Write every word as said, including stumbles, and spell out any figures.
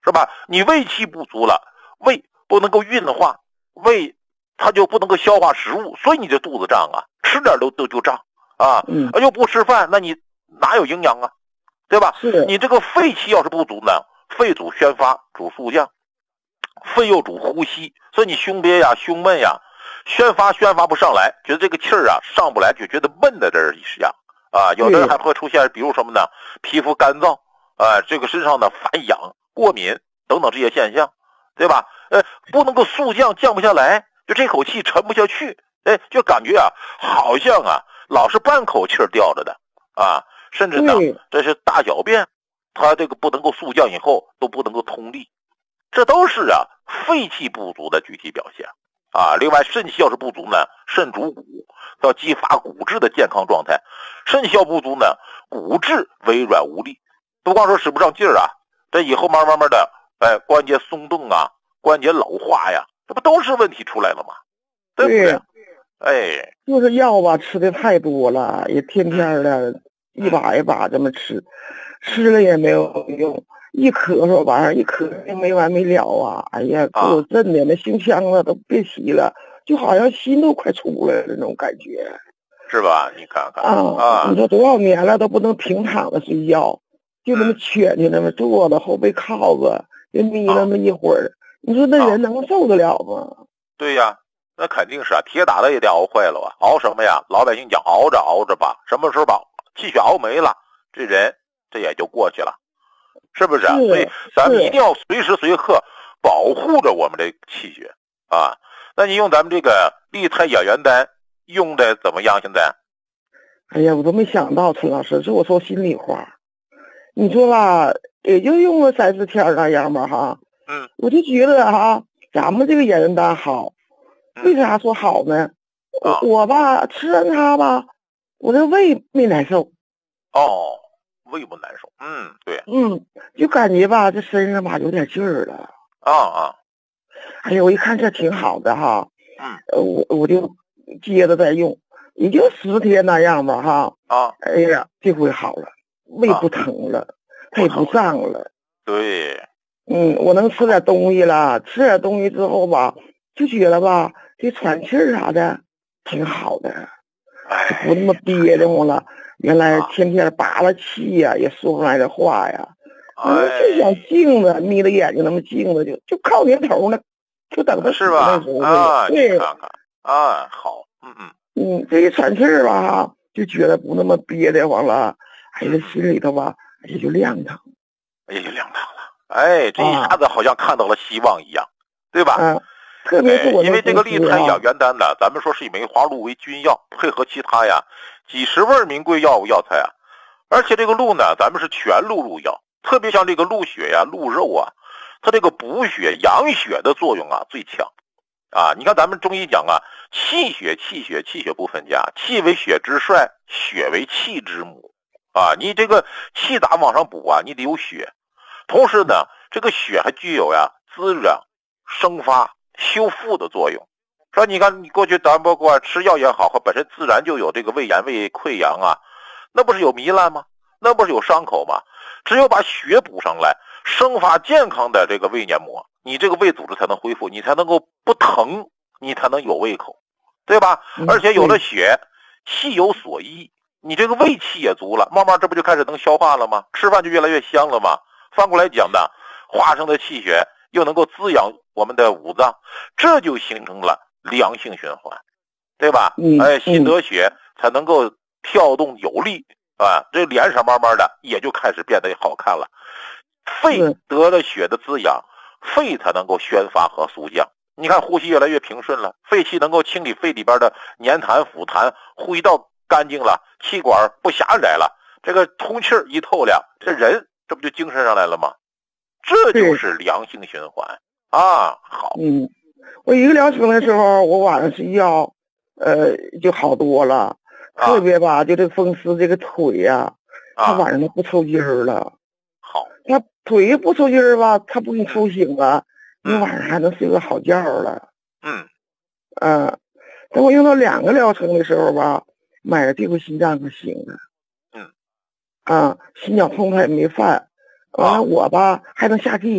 是吧？你胃气不足了，胃不能够运化，胃它就不能够消化食物，所以你这肚子胀啊，吃点都都就胀啊， 嗯， 又不吃饭，那你哪有营养啊？对吧？ 是你这个肺气要是不足呢，肺主宣发，主肃降，肺又主呼吸，所以你胸憋呀、胸闷呀，宣发宣发不上来，觉得这个气儿啊上不来，就觉得闷在这儿一样啊。有的人还会出现，比如什么呢？皮肤干燥啊，这个身上呢反痒、过敏等等这些现象，对吧？呃，不能够速降，降不下来，就这口气沉不下去，哎，就感觉啊，好像啊，老是半口气儿吊着的啊，甚至呢，这是大小便，它这个不能够速降以后都不能够通利。这都是啊肺气不足的具体表现啊。另外肾气要是不足呢，肾主骨，要激发骨质的健康状态。肾气要不足呢，骨质微软无力，不光说使不上劲儿啊，这以后慢慢慢的，哎，关节松动啊，关节老化呀，这不都是问题出来了吗？对不对？哎， 就是药吧，吃的太多了，也天天的一把一把这么吃，吃了也没有用。一咳嗽玩意儿，一咳嗽没完没了啊！哎呀，给我震的那胸腔子都别提了，就好像心都快出来了那种感觉， 是吧？你看看啊啊！你说多少年了都不能平躺着睡觉，就那么蜷起那么坐着，后背靠着，就眯那么一会儿。你说那人能受得了吗？ 对呀，那肯定是啊，铁打的也得熬坏了啊！熬什么呀？老百姓讲熬着熬着吧，什么时候把气血熬没了，这人这也就过去了。是不是？所以咱们一定要随时随刻保护着我们这气血啊。那你用咱们这个利太养元丹用的怎么样？现在？ 哎呀，我都没想到，陈老师，这我说心里话。你说吧，也就用了三四天那样吧，哈。 嗯。 我就觉得哈，咱们这个养元丹好，为啥说好呢？ 嗯、 我我吧吃完它吧，我这胃没难受。 哦。胃不难受，嗯，对， 嗯，就感觉吧，这身上吧有点劲儿了， 啊啊， 哎呀，我一看这挺好的哈， 嗯， 呃，我我就接着再用，也就十天那样吧哈， 啊， 哎呀，这回好了，胃不疼了，它也不胀了， 对， 嗯，我能吃点东西了，吃点东西之后吧，就觉得吧，这喘气儿啥的挺好的， 哎， 不那么憋得慌了。原来天天拔了气呀、啊，也说不出来的话呀。嗯，就想静着，眯着眼睛那么静着，就就靠年头呢，就等着是吧？啊， 对， 看看啊，好，嗯嗯嗯，这一喘气儿吧，就觉得不那么憋得慌了，哎呀，心里头吧也就亮堂， 也就亮堂了。哎，这一下子好像看到了希望一样，啊、对吧？ 嗯、啊，特别是我、 哎、因为这个利太养元丹呢，咱们说是以梅花鹿为君药，配合其他呀。几十味名贵药物药材啊，而且这个鹿呢，咱们是全鹿入药，特别像这个鹿血呀、鹿肉啊，它这个补血养血的作用啊最强啊。你看咱们中医讲啊，气血气血气血不分家，气为血之帅，血为气之母啊。你这个气咋往上补啊？你得有血，同时呢，这个血还具有呀滋养、生发、修复的作用。说你看，你过去咱不管吃药也好，和本身自然就有这个胃炎、胃溃疡啊，那不是有糜烂吗？那不是有伤口吗？只有把血补上来，生发健康的这个胃黏膜，你这个胃组织才能恢复，你才能够不疼，你才能有胃口，对吧？而且有了血，气有所依，你这个胃气也足了，慢慢这不就开始能消化了吗？吃饭就越来越香了吗？反过来讲呢，化生的气血又能够滋养我们的五脏，这就形成了良性循环，对吧？ 嗯， 哎，心得血才能够跳动有力啊，这脸上慢慢的也就开始变得好看了。肺得了血的滋养，肺才能够宣发和肃降。你看呼吸越来越平顺了，肺气能够清理肺里边的粘痰、腐痰，呼吸道干净了，气管不狭窄了，这个通气一透亮，这人这不就精神上来了吗？这就是良性循环啊。好， 嗯。我一个疗程的时候，我晚上睡觉，呃，就好多了。 啊、 特别吧，就这风湿这个腿呀、啊，他晚上都不抽筋儿了。 好， 他腿不抽筋儿吧，他不给你抽醒啊， 嗯、 你晚上还能睡个好觉了。 嗯， 嗯，等我用到两个疗程的时候吧，妈呀，这回心脏可行了。 嗯， 啊，心绞痛他也没犯，完了我吧还能下地。